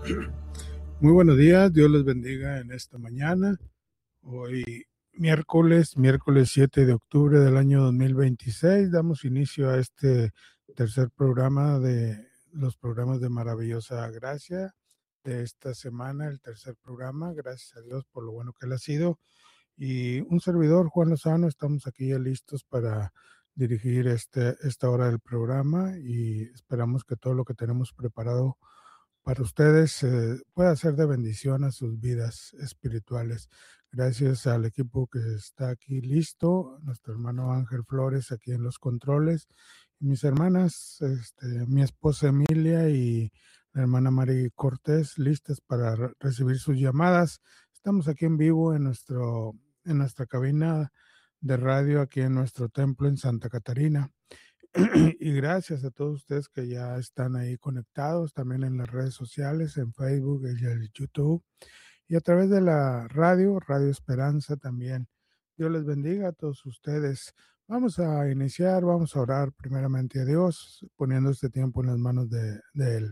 Muy buenos días, Dios les bendiga en esta mañana. Hoy miércoles 7 de octubre del año 2026, damos inicio a este tercer programa de los programas de Maravillosa Gracia de esta semana, el tercer programa. Gracias a Dios por lo bueno que Él ha sido. Y un servidor, Juan Lozano, estamos aquí ya listos para dirigir esta hora del programa y esperamos que todo lo que tenemos preparado para ustedes pueda ser de bendición a sus vidas espirituales. Gracias al equipo que está aquí listo, nuestro hermano Ángel Flores aquí en los controles, y mis hermanas, mi esposa Emilia y la hermana Mari Cortés, listas para recibir sus llamadas. Estamos aquí en vivo en nuestra cabina de radio, aquí en nuestro templo en Santa Catarina. Y gracias a todos ustedes que ya están ahí conectados, también en las redes sociales, en Facebook y en YouTube, y a través de la Radio Esperanza también. Dios les bendiga a todos ustedes. Vamos a iniciar, vamos a orar primeramente a Dios, poniendo este tiempo en las manos de Él.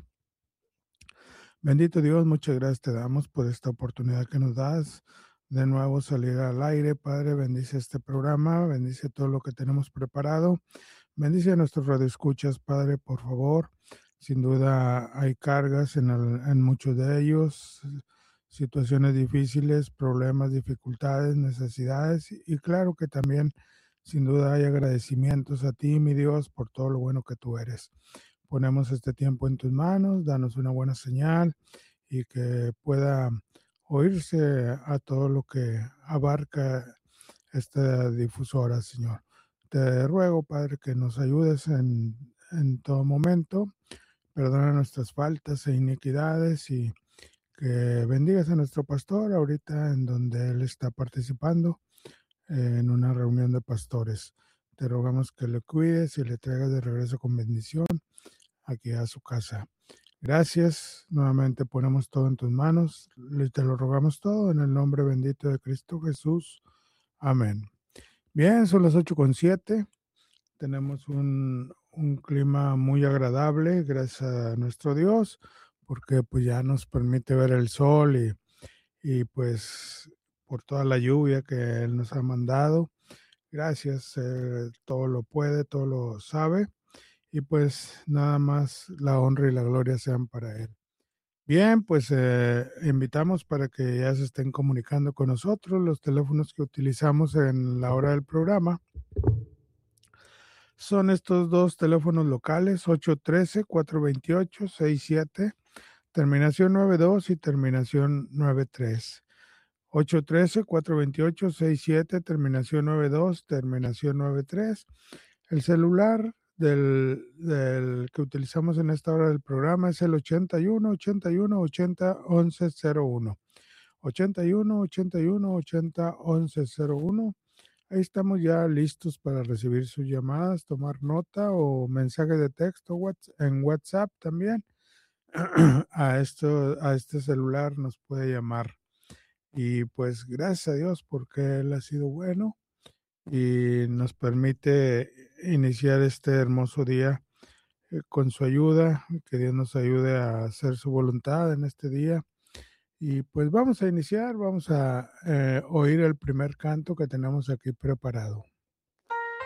Bendito Dios, muchas gracias te damos por esta oportunidad que nos das de nuevo salir al aire. Padre, bendice este programa, bendice todo lo que tenemos preparado. Bendice a nuestros radioescuchas, Padre, por favor. Sin duda hay cargas en muchos de ellos, situaciones difíciles, problemas, dificultades, necesidades, y claro que también, sin duda, hay agradecimientos a ti, mi Dios, por todo lo bueno que tú eres. Ponemos este tiempo en tus manos, danos una buena señal y que pueda oírse a todo lo que abarca esta difusora, Señor. Te ruego, Padre, que nos ayudes en todo momento, perdona nuestras faltas e iniquidades y que bendigas a nuestro pastor ahorita en donde él está participando en una reunión de pastores. Te rogamos que le cuides y le traigas de regreso con bendición aquí a su casa. Gracias, nuevamente ponemos todo en tus manos y te lo rogamos todo en el nombre bendito de Cristo Jesús. Amén. Bien, son las 8:07. Tenemos un clima muy agradable, gracias a nuestro Dios, porque pues ya nos permite ver el sol y pues por toda la lluvia que Él nos ha mandado. Gracias, todo lo puede, todo lo sabe, y pues nada más la honra y la gloria sean para Él. Bien, pues invitamos para que ya se estén comunicando con nosotros. Los teléfonos que utilizamos en la hora del programa son estos dos teléfonos locales, 813-428-67, terminación 92 y terminación 93. 813-428-67, terminación 92, terminación 93. El celular del que utilizamos en esta hora del programa es el 81 81 80 11 01. 81 81 80 11 01. Ahí estamos ya listos para recibir sus llamadas, tomar nota o mensaje de texto en WhatsApp también. A este celular nos puede llamar. Y pues gracias a Dios porque Él ha sido bueno y nos permite iniciar este hermoso día con su ayuda, que Dios nos ayude a hacer su voluntad en este día. Y pues vamos a iniciar, vamos a oír el primer canto que tenemos aquí preparado.